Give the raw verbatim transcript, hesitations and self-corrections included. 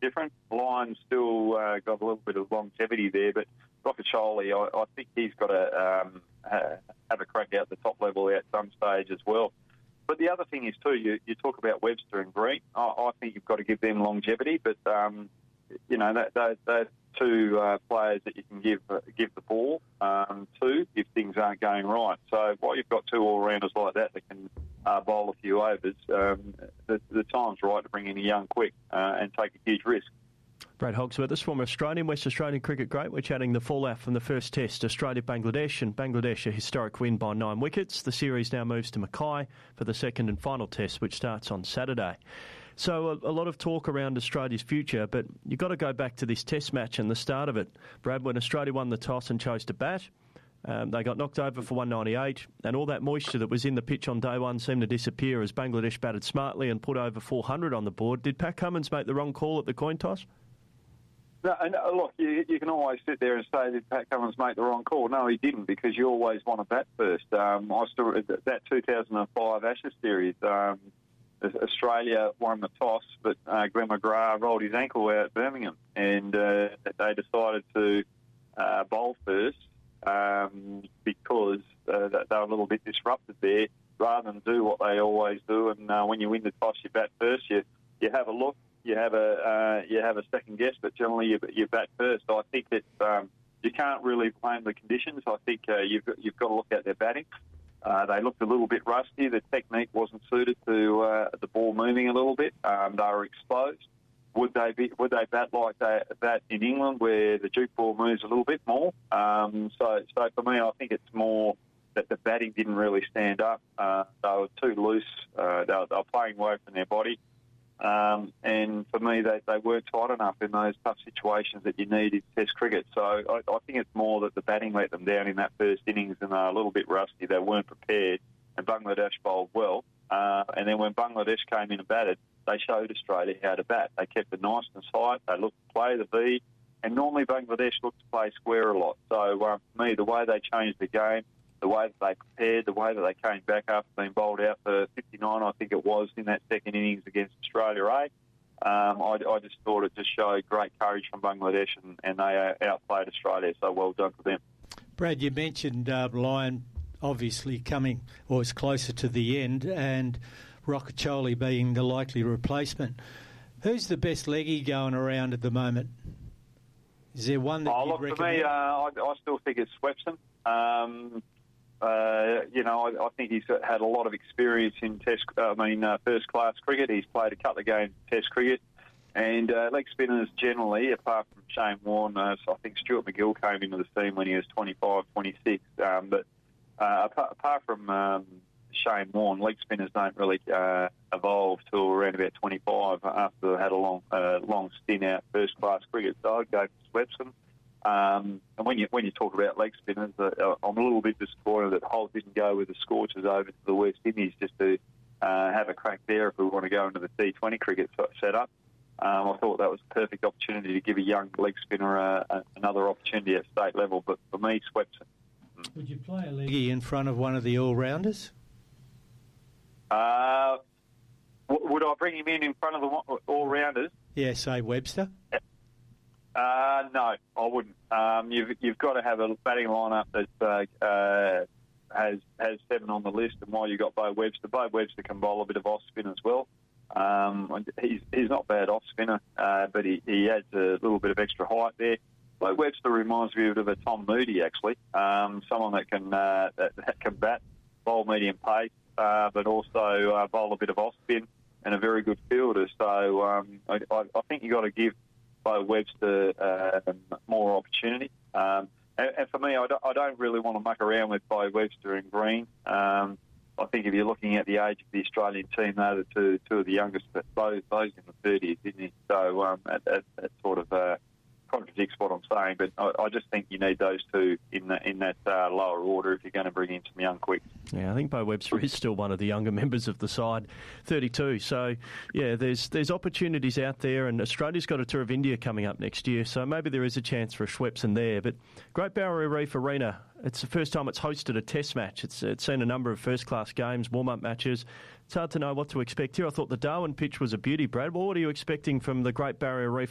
different. Lyon's still uh, got a little bit of longevity there, but Rocchiccioli, I, I think he's got to um, ha- have a crack out the top level at some stage as well. But the other thing is, too, you, you talk about Webster and Green. I, I think you've got to give them longevity, but, um, you know, that, that, those two uh, players that you can give uh, give the ball um, to if things aren't going right. So while you've got two all-rounders like that that can uh, bowl a few overs, um, the, the time's right to bring in a young quick uh, and take a huge risk. Brad Hogsworth, this former Australian, West Australian cricket great. We're chatting the fallout from the first test, Australia-Bangladesh, and Bangladesh a historic win by nine wickets. The series now moves to Mackay for the second and final test, which starts on Saturday. So a, a lot of talk around Australia's future, but you've got to go back to this test match and the start of it. Brad, when Australia won the toss and chose to bat, um, they got knocked over for one ninety-eight, and all that moisture that was in the pitch on day one seemed to disappear as Bangladesh batted smartly and put over four hundred on the board. Did Pat Cummins make the wrong call at the coin toss? No, and uh, look, you, you can always sit there and say, did Pat Cummins make the wrong call? No, he didn't, because you always want to bat first. Um, I still, that two thousand five Ashes series, um, Australia won the toss, but uh, Glenn McGrath rolled his ankle out at Birmingham, and uh, they decided to uh, bowl first um, because uh, they were a little bit disrupted there, rather than do what they always do. And uh, when you win the toss, you bat first. You you have a look. You have a uh, you have a second guess, but generally you, you bat first. So I think that um, you can't really blame the conditions. I think uh, you've got, you've got to look at their batting. Uh, they looked a little bit rusty. The technique wasn't suited to uh, the ball moving a little bit. Um, they were exposed. Would they be? Would they bat like they, that in England, where the Duke ball moves a little bit more? Um, so, so for me, I think it's more that the batting didn't really stand up. Uh, they were too loose. Uh, they, were, they were playing away from their body. Um, and for me, they, they weren't tight enough in those tough situations that you need in Test cricket. So I, I think it's more that the batting let them down in that first innings, and they're a little bit rusty. They weren't prepared, and Bangladesh bowled well. Uh, and then when Bangladesh came in and batted, they showed Australia how to bat. They kept it nice and tight. They looked to play the V, and normally Bangladesh looked to play square a lot. So uh, for me, the way they changed the game, the way that they prepared, the way that they came back after being bowled out for fifty-nine, I think it was, in that second innings against Australia A, um, I, I just thought it just showed great courage from Bangladesh, and, and they outplayed Australia, so well done for them. Brad, you mentioned uh, Lyon obviously coming, or is closer to the end, and Rocchiccioli being the likely replacement. Who's the best leggy going around at the moment? Is there one that oh, you'd look, recommend? For me, uh, I, I still think it's Swepson. Um, Uh, you know, I, I think he's had a lot of experience in Test. I mean, uh, first-class cricket. He's played a couple of games in Test cricket, and uh, leg spinners generally, apart from Shane Warne, uh, so I think Stuart McGill came into the team when he was twenty-five, twenty-six. Um, but uh, apart, apart from um, Shane Warne, leg spinners don't really uh, evolve till around about twenty-five after they had a long, uh, long stint out first-class cricket. So I'd go for Swepson. Um, and when you when you talk about leg spinners, uh, I'm a little bit disappointed that Holt didn't go with the Scorchers over to the West Indies just to uh, have a crack there if we want to go into the T twenty cricket setup. Um, I thought that was a perfect opportunity to give a young leg spinner uh, a, another opportunity at state level. But for me, Swepson. Would you play a leggy in front of one of the all-rounders? Uh, w- would I bring him in in front of the all-rounders? Yeah, say Webster. Yeah. Uh, no, I wouldn't. Um, you've you've got to have a batting lineup that uh, uh, has has seven on the list, and while you've got Bo Webster, Bo Webster can bowl a bit of off spin as well. Um, he's he's not bad off spinner, uh, but he, he adds a little bit of extra height there. Bo Webster reminds me of a Tom Moody, actually, um, someone that can uh, that, that can bat, bowl medium pace, uh, but also uh, bowl a bit of off spin, and a very good fielder. So um, I, I, I think you've got to give Bo Webster uh, more opportunity. Um, and, and for me, I don't, I don't really want to muck around with Bo Webster and Green. Um, I think if you're looking at the age of the Australian team, they're the two, two of the youngest, but Bo's, Bo's in the thirties, isn't he? So um, that, that, that sort of uh, contradicts what I'm saying, but I, I just think you need those two in, the, in that uh, lower order if you're going to bring in some young quicks. Yeah, I think Bo Webster is still one of the younger members of the side, thirty-two. So, yeah, there's there's opportunities out there, and Australia's got a tour of India coming up next year, so maybe there is a chance for a Swepson there. But Great Barrier Reef Arena, it's the first time it's hosted a test match. It's, it's seen a number of first-class games, warm-up matches. It's hard to know what to expect here. I thought the Darwin pitch was a beauty, Brad. Well, what are you expecting from the Great Barrier Reef